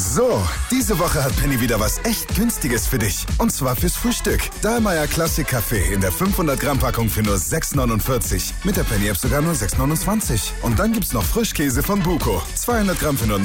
So, diese Woche hat Penny wieder was echt Günstiges für dich. Und zwar fürs Frühstück. Dahlmeier Classic Kaffee in der 500-Gramm-Packung für nur 6,49. Mit der Penny-App sogar nur 6,29. Und dann gibt's noch Frischkäse von Buko. 200 Gramm für nur